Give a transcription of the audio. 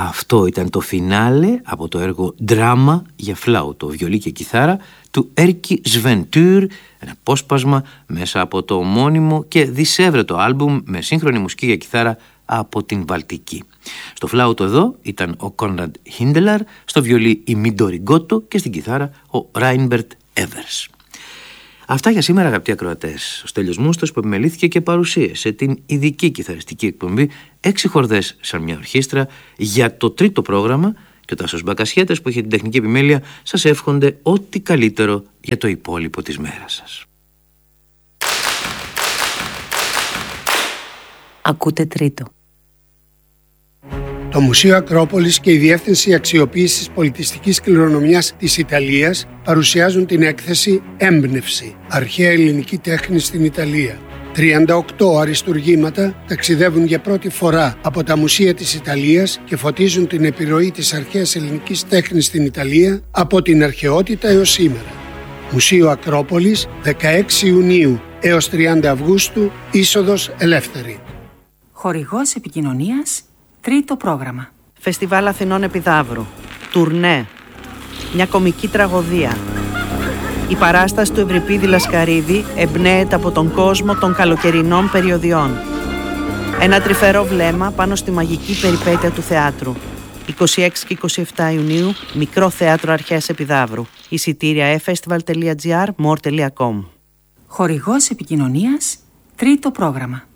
Αυτό ήταν το φινάλε από το έργο «Δράμα» για φλάουτο, βιολί και κιθάρα του Έρκι Σβεντούρ, ένα απόσπασμα μέσα από το ομώνυμο και δισεύρετο άλμπουμ με σύγχρονη μουσική για κιθάρα από την Βαλτική. Στο φλάουτο εδώ ήταν ο Κόνραντ Χίντελαρ, στο βιολί η Μίντορι Γκότο και στην κιθάρα ο Ράινμπερτ Έβερς. Αυτά για σήμερα, αγαπητοί ακροατές. Ο Στέλιος Μούστος που επιμελήθηκε και παρουσίασε την ειδική κιθαριστική εκπομπή 6 χορδές σαν μια ορχήστρα για το τρίτο πρόγραμμα, και ο Τάσος Μπακασιέτας που είχε την τεχνική επιμέλεια σας εύχονται ό,τι καλύτερο για το υπόλοιπο της μέρας σας. Ακούτε τρίτο. Το Μουσείο Ακρόπολης και η Διεύθυνση Αξιοποίησης Πολιτιστικής Κληρονομιάς της Ιταλίας παρουσιάζουν την έκθεση «Έμπνευση. Αρχαία ελληνική τέχνη στην Ιταλία». 38 αριστουργήματα ταξιδεύουν για πρώτη φορά από τα μουσεία της Ιταλίας και φωτίζουν την επιρροή της αρχαίας ελληνικής τέχνης στην Ιταλία από την αρχαιότητα έως σήμερα. Μουσείο Ακρόπολης, 16 Ιουνίου έως 30 Αυγούστου, είσοδος ελεύθερη. Χορηγός επικοινωνίας, τρίτο πρόγραμμα. Φεστιβάλ Αθηνών Επιδαύρου. Τουρνέ. Μια κομική τραγωδία. Η παράσταση του Ευρυπίδη Λασκαρίδη εμπνέεται από τον κόσμο των καλοκαιρινών περιοδιών. Ένα τρυφερό βλέμμα πάνω στη μαγική περιπέτεια του θεάτρου. 26 και 27 Ιουνίου, Μικρό Θέατρο Αρχαίας Επιδαύρου. Εισιτήρια efestival.gr, more.com. Χορηγός επικοινωνίας, τρίτο πρόγραμμα.